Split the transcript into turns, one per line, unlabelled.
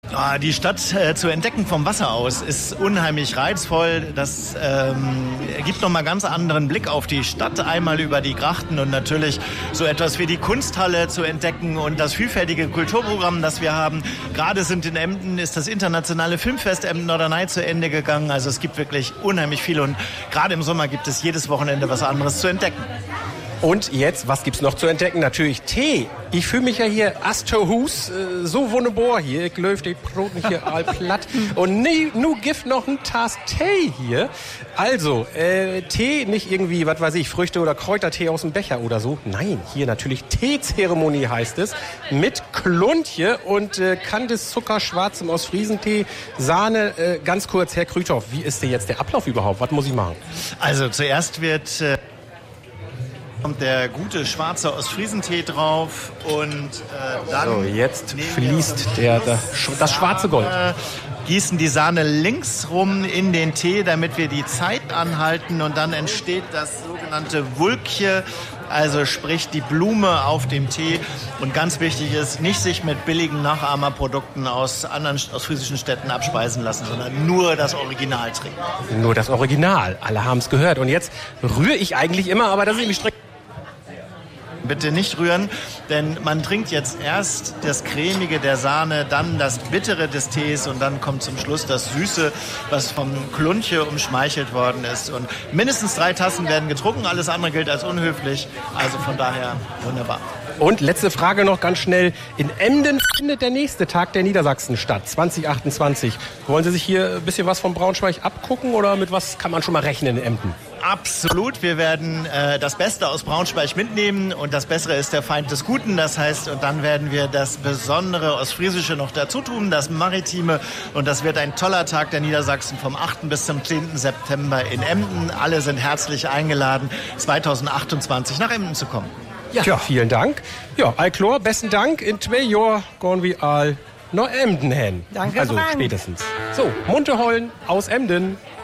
Die Stadt zu entdecken vom Wasser aus ist unheimlich reizvoll. Das gibt nochmal ganz anderen Blick auf die Stadt, einmal über die Grachten und natürlich so etwas wie die Kunsthalle zu entdecken und das vielfältige Kulturprogramm, das wir haben. Gerade in Emden ist das internationale Filmfest Emden Norderney zu Ende gegangen. Also es gibt wirklich unheimlich viel und gerade im Sommer gibt es jedes Wochenende was anderes zu entdecken.
Und jetzt, was gibt's noch zu entdecken? Natürlich Tee. Ich fühle mich ja hier Astorhus, so wunderbar hier. Ich löf die Broten hier all platt. Und nu gibt noch ein Tass Tee hier. Also, Tee, nicht irgendwie, was weiß ich, Früchte- oder Kräutertee aus dem Becher oder so. Nein, hier natürlich Teezeremonie heißt es. Mit Kluntje und Kandiszucker, schwarzem Ostfriesentee, Sahne. Ganz kurz, Herr Krüthoff, wie ist denn jetzt der Ablauf überhaupt? Was muss ich machen?
Also, zuerst kommt der gute schwarze Ostfriesentee drauf und dann...
So, jetzt fließt das schwarze Gold.
Gießen die Sahne links rum in den Tee, damit wir die Zeit anhalten und dann entsteht das sogenannte Wulkje, also sprich die Blume auf dem Tee. Und ganz wichtig ist, nicht sich mit billigen Nachahmerprodukten aus anderen ostfriesischen Städten abspeisen lassen, sondern nur das Original trinken.
Nur das Original, alle haben es gehört. Und jetzt rühre ich eigentlich immer, aber das ist irgendwie strikt.
Bitte nicht rühren, denn man trinkt jetzt erst das Cremige der Sahne, dann das Bittere des Tees und dann kommt zum Schluss das Süße, was vom Kluntje umschmeichelt worden ist. Und mindestens 3 Tassen werden getrunken, alles andere gilt als unhöflich. Also von daher wunderbar.
Und letzte Frage noch ganz schnell. In Emden findet der nächste Tag der Niedersachsen statt, 2028. Wollen Sie sich hier ein bisschen was von Braunschweig abgucken oder mit was kann man schon mal rechnen in Emden?
Absolut, wir werden das Beste aus Braunschweig mitnehmen und das Bessere ist der Feind des Guten, das heißt, und dann werden wir das Besondere Ostfriesische noch dazu tun, das Maritime und das wird ein toller Tag der Niedersachsen vom 8. bis zum 10. September in Emden. Alle sind herzlich eingeladen, 2028 nach Emden zu kommen.
Ja, vielen Dank. Ja, Alklor, besten Dank. In 2 Jahren gehen wir all nach Emden hin.
Danke,
also
Frank.
spätestens. So, Munterhollen aus Emden.